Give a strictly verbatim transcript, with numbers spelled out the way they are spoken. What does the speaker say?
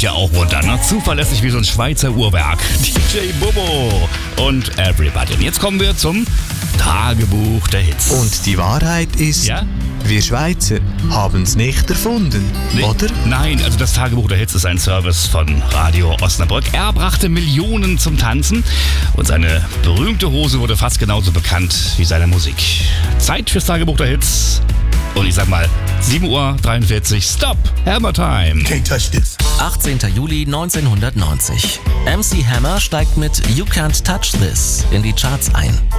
geht ja auch runter, ne? Zuverlässig wie so ein Schweizer Uhrwerk. D J Bobo und Everybody. Und jetzt kommen wir zum Tagebuch der Hits. Und die Wahrheit ist, ja? wir Schweizer haben es nicht erfunden, Nee, oder? Nein, also das Tagebuch der Hits ist ein Service von Radio Osnabrück. Er brachte Millionen zum Tanzen und seine berühmte Hose wurde fast genauso bekannt wie seine Musik. Zeit fürs Tagebuch der Hits. Und ich sag mal, sieben Uhr dreiundvierzig, Stop, Hammer Time. Can't touch this. achtzehnter Juli neunzehnhundertneunzig. M C Hammer steigt mit You Can't Touch This in die Charts ein.